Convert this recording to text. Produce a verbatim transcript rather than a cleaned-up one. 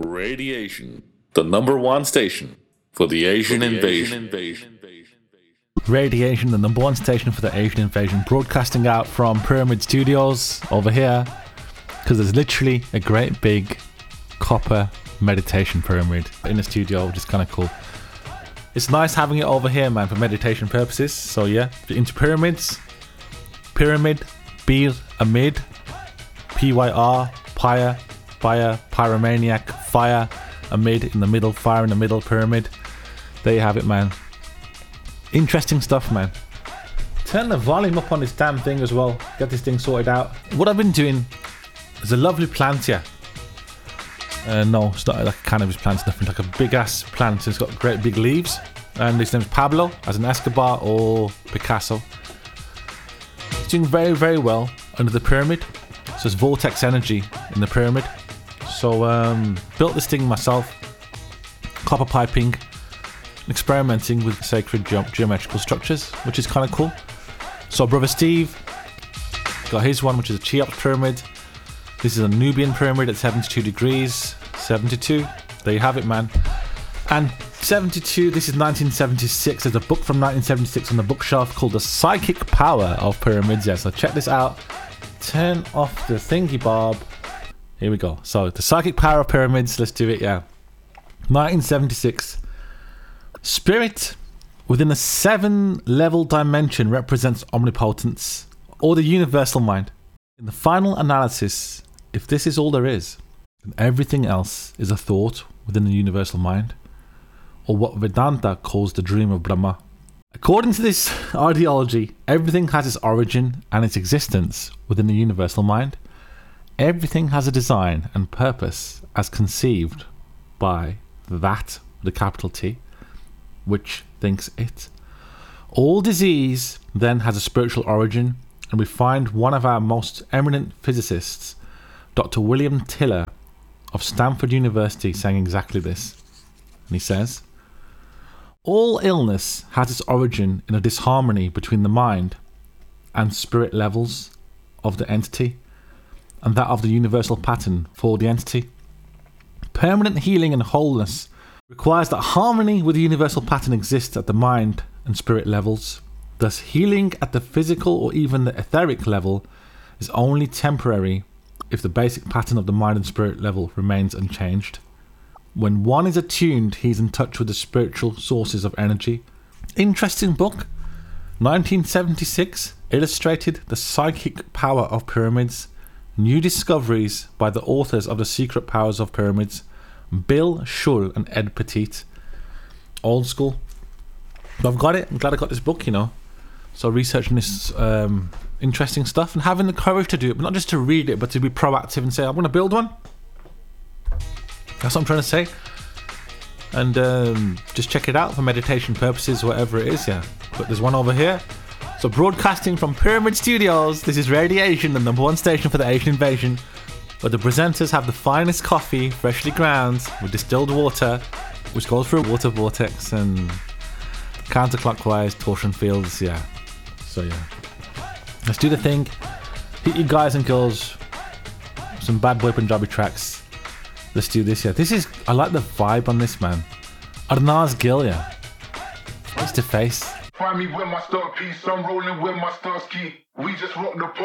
Radiation, the number one station for the Asian, for the invasion. Asian invasion. Radiation, the number one station for the Asian invasion, broadcasting out from Pyramid Studios over here, because there's literally a great big copper meditation pyramid in the studio, which is kind of cool. It's nice having it over here, man, for meditation purposes. So yeah, if you're into pyramids, pyramid, bir, amid, P Y R, pyre, fire, pyromaniac, fire, amid in the middle, fire in the middle, pyramid. There you have it, man. Interesting stuff, man. Turn the volume up on this damn thing as well. Get this thing sorted out. What I've been doing, there's a lovely plant here. Uh, no, it's not like a cannabis plant, it's nothing like a big ass plant. It's got great big leaves. And his name's Pablo, as in Escobar or Picasso. It's doing very, very well under the pyramid. So there's vortex energy in the pyramid. So um, built this thing myself. Copper piping. Experimenting with sacred ge- geometrical structures, which is kind of cool. So brother Steve got his one, which is a Cheops pyramid. This is a Nubian pyramid at seventy-two degrees. seventy-two. There you have it, man. And seventy-two, this is nineteen seventy-six. There's a book from nineteen seventy-six on the bookshelf called The Psychic Power of Pyramids. Yeah, so check this out. Turn off the thingy bob. Here we go. So The Psychic Power of Pyramids. Let's do it, yeah. nineteen seventy-six. Spirit within a seven-level dimension represents omnipotence, or the universal mind. In the final analysis, if this is all there is, then everything else is a thought within the universal mind, or what Vedanta calls the dream of Brahma. According to this ideology, everything has its origin and its existence within the universal mind. Everything has a design and purpose as conceived by that, the capital T, which thinks it. All disease then has a spiritual origin, and we find one of our most eminent physicists, Doctor William Tiller of Stanford University, saying exactly this. And he says, all illness has its origin in a disharmony between the mind and spirit levels of the entity and that of the universal pattern for the entity. Permanent healing and wholeness requires that harmony with the universal pattern exists at the mind and spirit levels. Thus, healing at the physical or even the etheric level is only temporary if the basic pattern of the mind and spirit level remains unchanged. When one is attuned, he's in touch with the spiritual sources of energy. Interesting book. nineteen seventy-six, illustrated The Psychic Power of Pyramids. New discoveries by the authors of The Secret Powers of Pyramids, Bill Shull and Ed Petit. Old school. But I've got it. I'm glad I got this book, you know. So researching this um, interesting stuff and having the courage to do it, but not just to read it, but to be proactive and say, I want to build one. That's what I'm trying to say. And um, just check it out for meditation purposes, whatever it is, yeah. But there's one over here. So broadcasting from Pyramid Studios, this is Radiation, the number one station for the Asian invasion, where the presenters have the finest coffee, freshly ground, with distilled water, which goes through a water vortex and counterclockwise torsion fields, yeah. So yeah. Let's do the thing. Hit you guys and girls. Some bad boy Punjabi tracks. Let's do this, yeah. This is, I like the vibe on this, man. Arnaz Gill, yeah. Face to face. Find me with my star piece, I'm rolling with my star ski. We just rock the